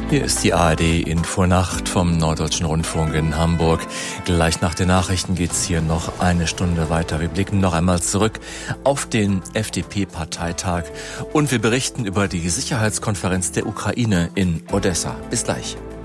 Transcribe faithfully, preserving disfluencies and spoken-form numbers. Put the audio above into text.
Hier ist die A R D-Infonacht vom Norddeutschen Rundfunk in Hamburg. Gleich nach den Nachrichten geht's hier noch eine Stunde weiter. Wir blicken noch einmal zurück auf den F D P-Parteitag und wir berichten über die Sicherheitskonferenz der Ukraine in Odessa. Bis gleich.